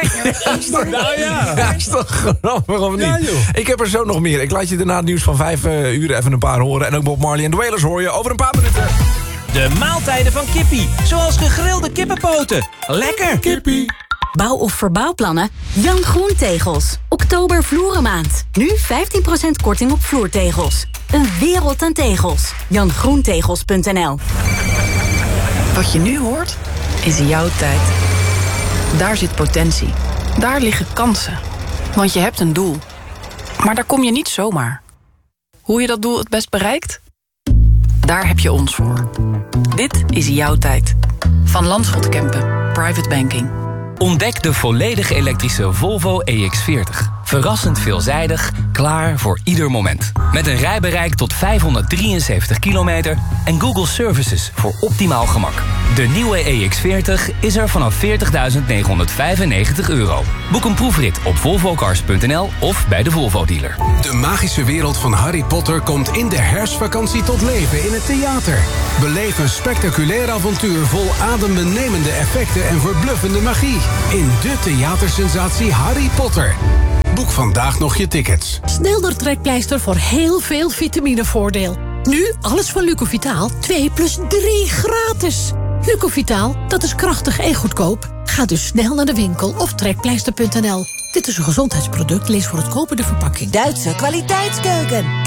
Nou ja. Ja, is toch grappig of niet? Ja, joh. Ik heb er zo nog meer. Ik laat je daarna het nieuws van 5 uur even een paar horen. En ook Bob Marley en de Wailers hoor je over een paar minuten. De maaltijden van Kippie. Zoals gegrilde kippenpoten. Lekker. Kippie. Bouw- of verbouwplannen? Jan Groentegels. Oktober vloerenmaand. Nu 15% korting op vloertegels. Een wereld aan tegels. jangroentegels.nl. Wat je nu hoort, is jouw tijd. Daar zit potentie. Daar liggen kansen. Want je hebt een doel. Maar daar kom je niet zomaar. Hoe je dat doel het best bereikt? Daar heb je ons voor. Dit is jouw tijd. Van Landschot Kempen. Private Banking. Ontdek de volledig elektrische Volvo EX40. Verrassend veelzijdig, klaar voor ieder moment. Met een rijbereik tot 573 kilometer en Google Services voor optimaal gemak. De nieuwe EX40 is er vanaf €40.995. Boek een proefrit op volvocars.nl of bij de Volvo-dealer. De magische wereld van Harry Potter komt in de herfstvakantie tot leven in het theater. Beleef een spectaculair avontuur vol adembenemende effecten en verbluffende magie. In de theatersensatie Harry Potter. Boek vandaag nog je tickets. Snel naar Trekpleister voor heel veel vitaminevoordeel. Nu alles van Lucovitaal 2 plus 3 gratis. Lucovitaal, dat is krachtig en goedkoop. Ga dus snel naar de winkel of trekpleister.nl. Dit is een gezondheidsproduct, lees voor het kopen de verpakking. Duitse kwaliteitskeuken.